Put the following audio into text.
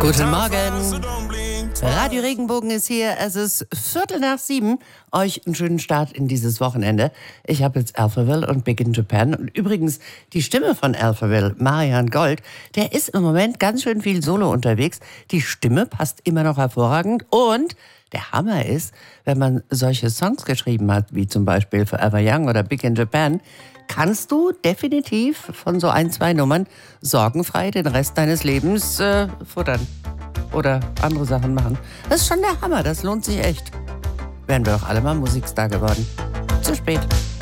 Guten Morgen. Radio Regenbogen ist hier. Es ist 6:45. Euch einen schönen Start in dieses Wochenende. Ich habe jetzt Alphaville und Big in Japan. Und übrigens, die Stimme von Alphaville, Marian Gold, der ist im Moment ganz schön viel Solo unterwegs. Die Stimme passt immer noch hervorragend. Und der Hammer ist, wenn man solche Songs geschrieben hat, wie zum Beispiel Forever Young oder Big in Japan, kannst du definitiv von so 1-2 Nummern sorgenfrei den Rest deines Lebens futtern. Oder andere Sachen machen. Das ist schon der Hammer, das lohnt sich echt. Wären wir doch alle mal Musikstar geworden. Zu spät.